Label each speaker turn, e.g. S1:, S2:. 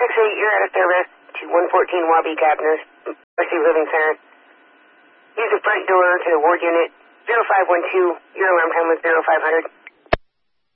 S1: 6-8, you're out of service to 114 Wabi Gardner, Mercy Living Center. Use the front door to the ward unit. 0512, your alarm time was 0500.